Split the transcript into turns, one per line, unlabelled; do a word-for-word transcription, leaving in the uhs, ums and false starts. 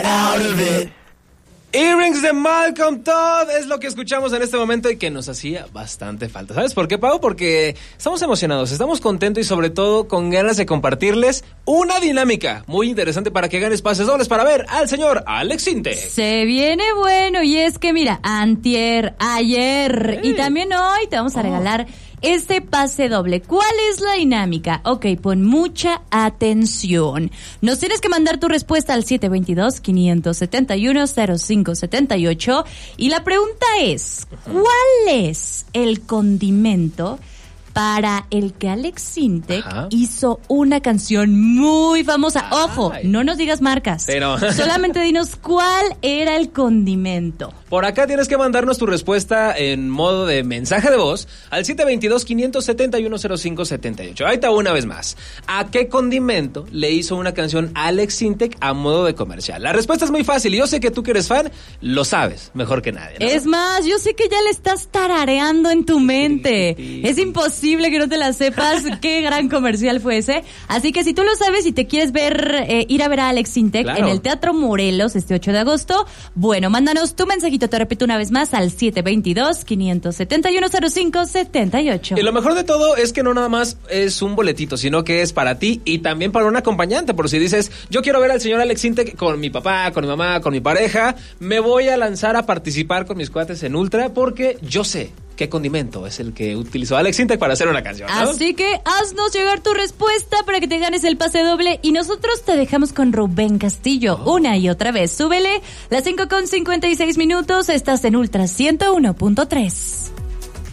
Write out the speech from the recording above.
out of it.
Earrings de Malcolm Todd es lo que escuchamos en este momento y que nos hacía bastante falta. ¿Sabes por qué, Pau? Porque estamos emocionados, estamos contentos y sobre todo con ganas de compartirles una dinámica muy interesante para que ganes pases dobles para ver al señor Alex Sintek.
Se viene bueno y es que mira, antier, ayer
hey.
y también hoy te vamos a regalar oh. este pase doble. ¿Cuál es la dinámica? Ok, pon mucha atención. Nos tienes que mandar tu respuesta al siete dos dos, cinco siete uno, cero cinco siete ocho y la pregunta es, ¿cuál es el condimento para el que Alex Sintek Ajá. hizo una canción muy famosa? Ay. Ojo, no nos digas marcas, pero solamente dinos cuál era el condimento.
Por acá tienes que mandarnos tu respuesta en modo de mensaje de voz al siete dos dos, cinco siete uno, cero cinco siete ocho. Ahí está una vez más. ¿A qué condimento le hizo una canción Alex Sintek a modo de comercial? La respuesta es muy fácil y yo sé que tú que eres fan lo sabes mejor que nadie, ¿no?
Es más, yo sé que ya le estás tarareando en tu mente. Sí. Es imposible que no te la sepas. Qué gran comercial fue ese. Así que si tú lo sabes y te quieres ver, eh, ir a ver a Alex Sintek claro. en el Teatro Morelos este ocho de agosto, bueno, mándanos tu mensajito. Te repito una vez más al siete dos dos, cinco siete uno, cero cinco siete ocho.
Y lo mejor de todo es que no nada más es un boletito, sino que es para ti y también para un acompañante. Por si dices, yo quiero ver al señor Alex Sintek con mi papá, con mi mamá, con mi pareja, me voy a lanzar a participar con mis cuates en Ultra porque yo sé qué condimento es el que utilizó Alex Sintek para hacer una canción, ¿no?
Así que haznos llegar tu respuesta para que te ganes el pase doble y nosotros te dejamos con Rubén Castillo oh. una y otra vez. Súbele, las cinco con cincuenta y seis minutos, estás en Ultra ciento uno punto tres.